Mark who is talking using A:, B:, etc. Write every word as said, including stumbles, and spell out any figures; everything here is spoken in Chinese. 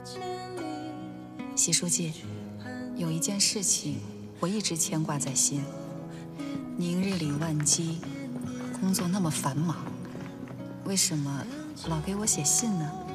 A: 习书记，有一件事情我一直牵挂在心。您日理万机，工作那么繁忙，为什么老给我写信呢？